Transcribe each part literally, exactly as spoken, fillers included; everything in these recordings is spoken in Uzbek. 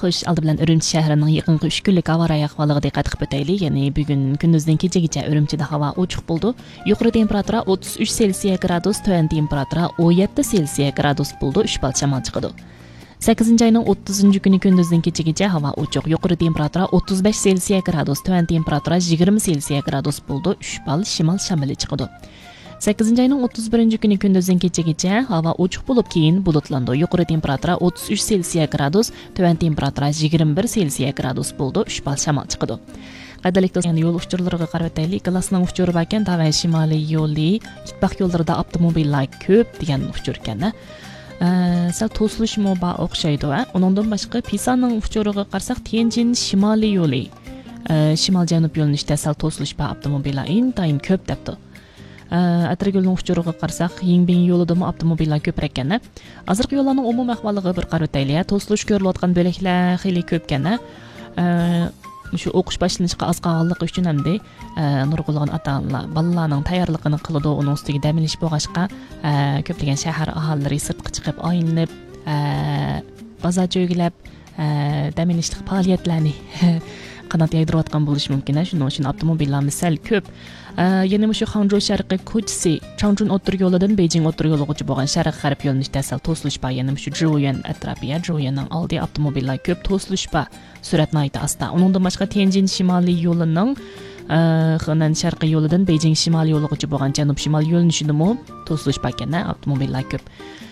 Xo'sh, aldı bilan Urumchi shahrining yaqinqi uch kunlik havo rayi ahvoliga diqqat qilib o'taylik. Ya'ni bugun kunduzdan kechagacha Urumchida havo ochiq bo'ldi. Yuqori temperatura o'ttiz uch Selsiya gradus, tuvan temperatura o'n yetti Selsiya gradus bo'ldi. uch bal shamol chiqadi. sakkizinchi oyning o'ttizinchi kuni kunduzdan kechagacha havo ochiq. Yuqori temperatura o'ttiz besh Selsiya gradus, tuvan temperatura yigirma Selsiya gradus bo'ldi. uch bal shimol shamoli chiqadi. sakkizinchi oyning o'ttiz birinchi kuni kunduzdan kechagacha havo ochiq bo'lib, keyin bulutlandi. Yuqori temperatura o'ttiz uch Selsiya gradus, tuvan temperatura yigirma bir Selsiya gradus bo'ldi. uch bal shamol chiqadi. Qadrli do'stlar, yo'l uchurlariga qarab o'taylik. Glasning uchuri ekan, Tavan shimoliy yo'li, ittifoq yo'llarida avtomobillar ko'p degan uchur ekan. Sal to'silish moba o'xshaydi. Undan boshqa Pisaning uchuriga qarasak, Tianjin shimoliy yo'li, shimol janub yo'nalishida sal to'silish ba avtomobillar intayin ko'p debdi. Atragulning uchuriga qarasak, Yingbin yo'lida avtomobillar ko'proq ekan. Hozirgi yo'llarning umumiy ahvoliga bir qarab o'taylik. To'silish ko'rilayotgan bo'laklar xili ko'p ekan. Shu o'qish boshlanishiga oz qolganligi uchun hamda nurg'ulg'on ota-onalar bolalarning tayyorligini qiladi. Uning ustiga dam olish bo'lg'achqa ko'plagan shahar aholilari sirtqa chiqib, aylanib, bozor joylab, dam olishlik faoliyatlarni qanot yaydirayotgan bo'lishi mumkin. Shuning uchun avtomobillarimiz sal ko'p. Yana shu Hangzhou sharqiy ko'chasi, Changchun o'tir yo'lidan Beijing o'tir yo'ligacha bo'lgan sharq g'arb yo'nalishida sal to'silish bor. Yana shu Zhuoyan atrofiga, Zhuoyanning oldi avtomobillar ko'p to'silish bor. Suratni ayta asta. Uningdan boshqa Tianjin shimoliy yo'lining Henan sharqiy yo'lidan Beijing shimoliy yo'ligacha bo'lgan janub shimol yo'linishida to'silish bor ekan, avtomobillar ko'p.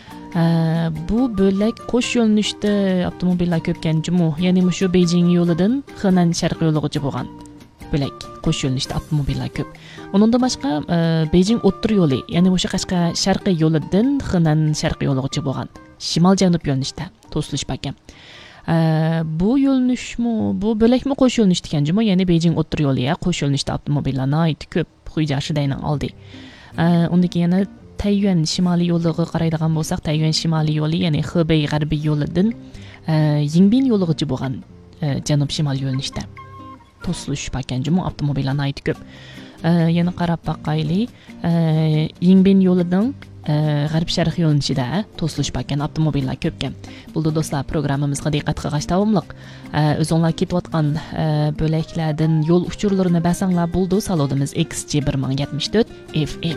Bu bo'lak qo'sh yo'nalishda avtomobillar ko'pkan jumu. Ya'ni shu Beijing yo'lidan Henan sharqiy yo'ligacha bo'lgan bo'lak qo'sh yo'nalishda avtomobillar ko'p. Uningdan boshqa Beijing o'tir yo'li, ya'ni o'sha Qashqa sharqiy yo'lidan Henan sharqiy yo'ligacha bo'lgan shimol janub yo'nalishda to'silish bor ekan. Bu yo'linishmi, bu bo'lakmi qo'sh yo'linish ekan jumu, ya'ni Beijing o'tir yo'li, qo'sh yo'linishda avtomobillar nihoyat ko'p. Xuyjashidayning oldi. Undan keyin yana Taiyuan shimoliy yo'liga qaraydigan bo'lsak, Taiyuan shimoliy yo'li, ya'ni Hebei g'arbiy yo'lidan Yingbin yo'ligacha bo'lgan janub shimol yo'linishda to'silish ekan jumu, avtomobillar nihoyat ko'p. Yana qarab baqaylik, Yingbin yo'lidan g'arb sharq yo'nalishida to'silish ekan, avtomobillar ko'pkan. Bo'ldi do'stlar, programmamizga diqqat qilgaч davomliq o'zinglar ketayotgan bo'laklardan yo'l uchurlarini basanglar bo'ldi. Salonimiz X J bir ming yetmish to'rt F M.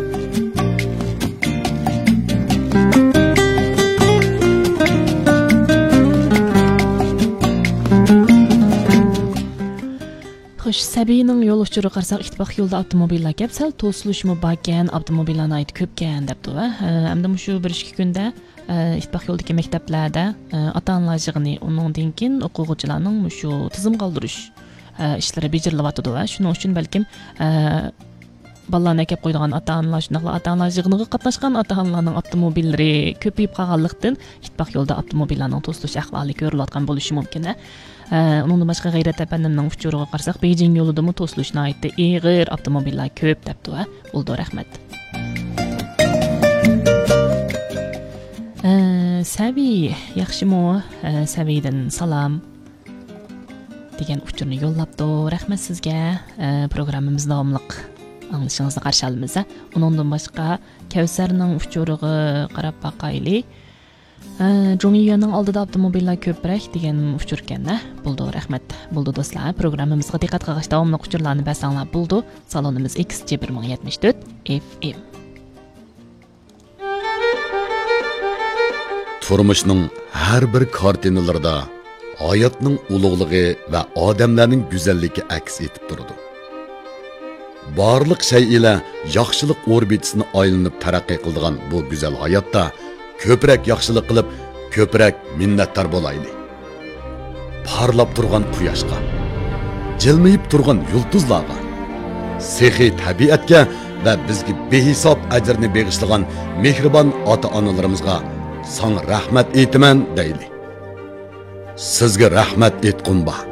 Xo'sh, Sabiyning yo'l uchuri qarsak, ittifoq yo'lda avtomobillar ko'p, sal to'silishmi bor-kan, avtomobillarni aytib ko'pkan debdi va hamda shu bir ikki kunda ittifoq yo'ldagi maktablarda ota-onalar yig'ini, undan keyin o'quvchilarning shu tizim qoldirish ishlari bajarilyapti va shuning uchun balkim bolalarni kelib qo'ydigan ota-onalar, shunday ota-onalar yig'iniga qatnashgan ota-onalarning avtomobillari ko'payib qolganlikdan ittifoq yo'lda avtomobillarning to'silish ahvoli ko'rilayotgan bo'lishi mumkin. Undan boshqa G'ayrat apanimning uchuriga qarasak, Beijing yo'lida to'silishni aytdi. Eg'ir avtomobillar ko'p debdi va bo'ldi, rahmat. Sabi, yaxshimi? Sabidan salom degan uchurni yo'llabdi. Rahmat sizga. Programmamiz davomliq anglishingizni qarshi olamiz. Undan boshqa Kavsarning uchuriga qarab baqaylik. Zhongyiyanning oldida avtomobillar ko'proq degan uchur ekan-da. Bo'ldi, rahmat. Bo'ldi do'stlar, programmamizga diqqat qilgaч davomli uchurlarni basanglar bo'ldi. Salonimiz X J bir ming yetmish to'rt F M. Turmuşning har bir kartinalarida hayotning ulug'ligi va odamlarning go'zalligi aks etib turadi. Barliq shay ila yaxshilik orbitasini aylanib taraqqiy qildigan bu go'zal hayotda ko'proq yaxshilik qilib, ko'proq minnatdor bo'laylik. Parlab turgan quyoshga, jilmayib turgan yulduzlarga, sehiy tabiatga va bizga behisob ajrni beg'ishlagan mehribon ota-onalarimizga sana rahmat aytaman deyli. Sizga rahmat aytqum ba.